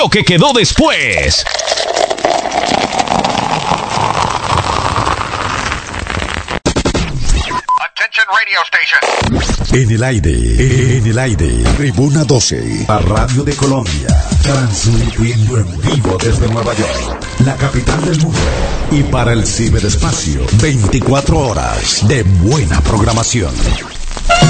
Lo que quedó después. Attention radio station. En el aire, Tribuna 12, la radio de Colombia, transmitiendo en vivo desde Nueva York, la capital del mundo, y para el ciberespacio, 24 horas de buena programación.